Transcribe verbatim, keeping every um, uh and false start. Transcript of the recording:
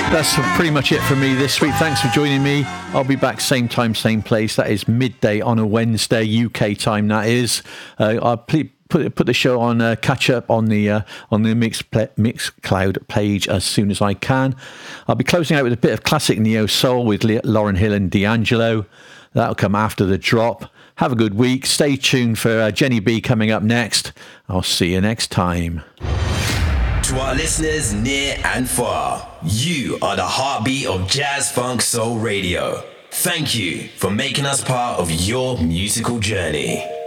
That's pretty much it for me this week. Thanks for joining me. I'll be back same time, same place. That is midday on a Wednesday, U K time. That is. Uh, I'll put put the show on uh, catch up on the uh, on the Mix Mixcloud page as soon as I can. I'll be closing out with a bit of classic neo soul with Lauryn Hill and D'Angelo. That'll come after the drop. Have a good week. Stay tuned for uh, Jenny B coming up next. I'll see you next time. To our listeners near and far, you are the heartbeat of Jazz Funk Soul Radio. Thank you for making us part of your musical journey.